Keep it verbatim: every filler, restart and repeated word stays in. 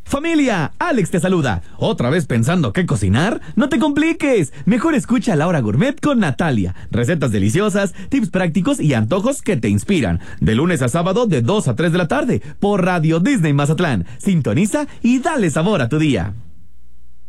Familia, Alex te saluda. ¿Otra vez pensando qué cocinar? No te compliques. Mejor escucha La Hora Gourmet con Natalia. Recetas deliciosas, tips prácticos y antojos que te inspiran. De lunes a sábado de dos a tres de la tarde por Radio Disney Mazatlán. Sintoniza y dale sabor a tu día.